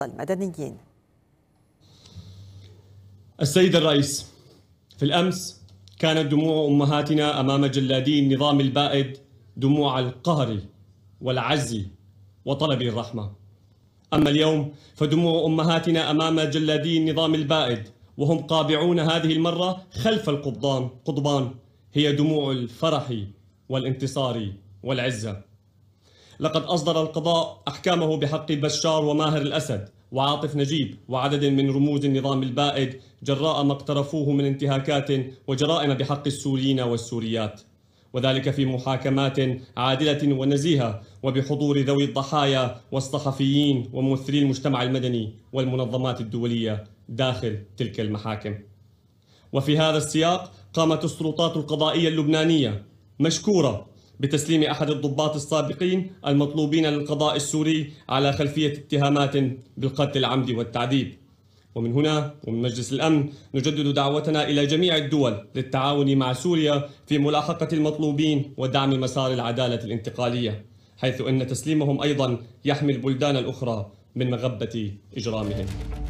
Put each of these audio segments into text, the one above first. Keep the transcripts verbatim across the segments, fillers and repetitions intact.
المدنيين. السيد الرئيس، في الأمس كانت دموع أمهاتنا أمام جلادي النظام البائد دموع القهر والعجز وطلب الرحمة. أما اليوم فدموع أمهاتنا أمام جلادي النظام البائد وهم قابعون هذه المرة خلف القضبان قضبان هي دموع الفرح والانتصار والعزة. لقد أصدر القضاء أحكامه بحق بشار وماهر الأسد وعاطف نجيب وعدد من رموز النظام البائد جراء ما اقترفوه من انتهاكات وجرائم بحق السوريين والسوريات، وذلك في محاكمات عادلة ونزيهة وبحضور ذوي الضحايا والصحفيين وممثلي المجتمع المدني والمنظمات الدولية داخل تلك المحاكم. وفي هذا السياق قامت السلطات القضائية اللبنانية مشكورة بتسليم أحد الضباط السابقين المطلوبين للقضاء السوري على خلفية اتهامات بالقتل العمدي والتعذيب. ومن هنا ومن مجلس الأمن نجدد دعوتنا إلى جميع الدول للتعاون مع سوريا في ملاحقة المطلوبين ودعم مسار العدالة الانتقالية، حيث أن تسليمهم أيضا يحمي البلدان الأخرى من مغبة إجرامهم.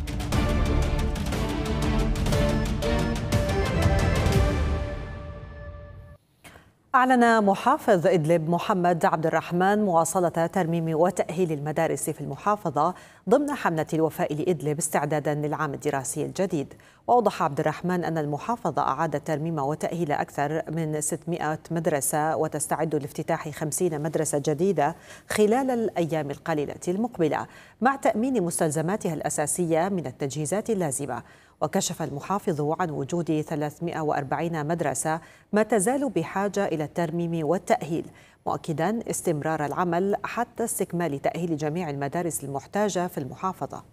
أعلن محافظ إدلب محمد عبد الرحمن مواصلة ترميم وتأهيل المدارس في المحافظة ضمن حملة الوفاء لإدلب استعدادا للعام الدراسي الجديد. وأوضح عبد الرحمن أن المحافظة أعادت ترميم وتأهيل أكثر من ستمائة مدرسة وتستعد لافتتاح خمسين مدرسة جديدة خلال الأيام القليلة المقبلة مع تأمين مستلزماتها الأساسية من التجهيزات اللازمة. وكشف المحافظ عن وجود ثلاثمائة وأربعين مدرسة ما تزال بحاجة إلى الترميم والتأهيل، مؤكدا استمرار العمل حتى استكمال تأهيل جميع المدارس المحتاجة في المحافظة.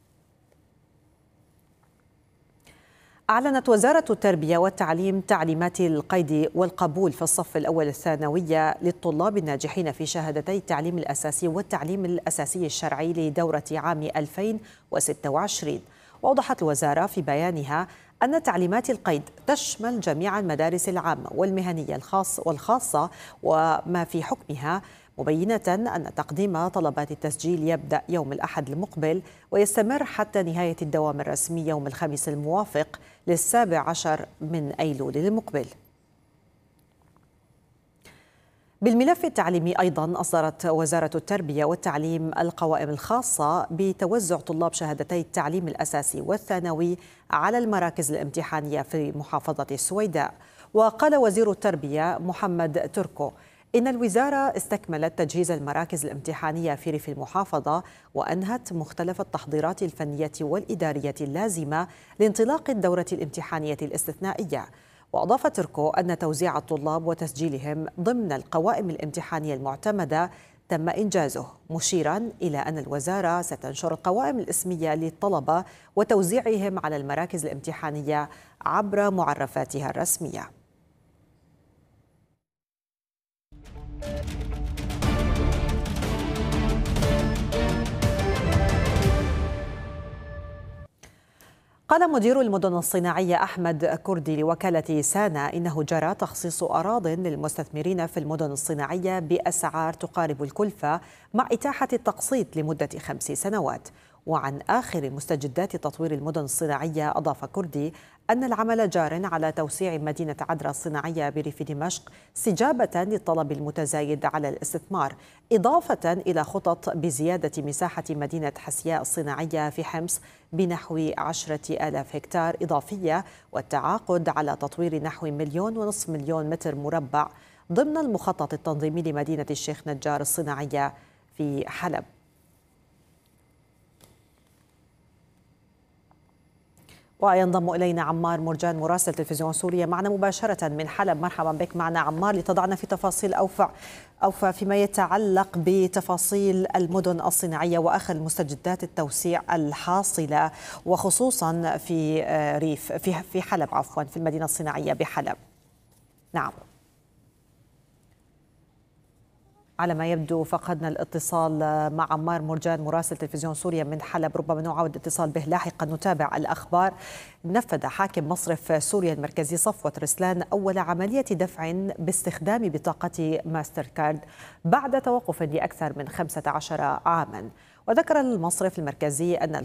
أعلنت وزارة التربية والتعليم تعليمات القيد والقبول في الصف الأول الثانوية للطلاب الناجحين في شهادتي التعليم الأساسي والتعليم الأساسي الشرعي لدورة عام ألفين وستة وعشرين. وأوضحت الوزارة في بيانها أن تعليمات القيد تشمل جميع المدارس العامة والمهنية الخاص والخاصة وما في حكمها، مبينة أن تقديم طلبات التسجيل يبدأ يوم الأحد المقبل ويستمر حتى نهاية الدوام الرسمي يوم الخميس الموافق للسابع عشر من أيلول المقبل. بالملف التعليمي أيضا أصدرت وزارة التربية والتعليم القوائم الخاصة بتوزع طلاب شهادتي التعليم الأساسي والثانوي على المراكز الامتحانية في محافظة السويداء. وقال وزير التربية محمد تركو إن الوزارة استكملت تجهيز المراكز الامتحانية في ريف المحافظة وأنهت مختلف التحضيرات الفنية والإدارية اللازمة لانطلاق الدورة الامتحانية الاستثنائية. وأضاف تركو أن توزيع الطلاب وتسجيلهم ضمن القوائم الامتحانية المعتمدة تم إنجازه، مشيرا إلى أن الوزارة ستنشر القوائم الاسمية للطلبة وتوزيعهم على المراكز الامتحانية عبر معرفاتها الرسمية. قال مدير المدن الصناعية أحمد كردي لوكالة سانا إنه جرى تخصيص أراضٍ للمستثمرين في المدن الصناعية بأسعار تقارب الكلفة مع إتاحة التقسيط لمدة خمس سنوات. وعن آخر مستجدات تطوير المدن الصناعية أضاف كردي أن العمل جار على توسيع مدينة عدرا الصناعية بريف دمشق استجابة للطلب المتزايد على الاستثمار، إضافة إلى خطط بزيادة مساحة مدينة حسياء الصناعية في حمص بنحو عشرة آلاف هكتار إضافية والتعاقد على تطوير نحو مليون ونصف مليون متر مربع ضمن المخطط التنظيمي لمدينة الشيخ نجار الصناعية في حلب. وينضم إلينا عمار مرجان مراسل تلفزيون سوريا معنا مباشرة من حلب. مرحبا بك معنا عمار لتضعنا في تفاصيل أوفى أوفى فيما يتعلق بتفاصيل المدن الصناعية وآخر مستجدات التوسيع الحاصلة وخصوصا في ريف في في حلب عفوا في المدينة الصناعية بحلب. نعم، على ما يبدو فقدنا الاتصال مع عمار مرجان مراسل تلفزيون سوريا من حلب، ربما نعاود الاتصال به لاحقا نتابع الأخبار. نفذ حاكم مصرف سوريا المركزي صفوة رسلان أول عملية دفع باستخدام بطاقة ماستر كارد بعد توقف لأكثر من خمسة عشر عاما. وذكر المصرف المركزي أن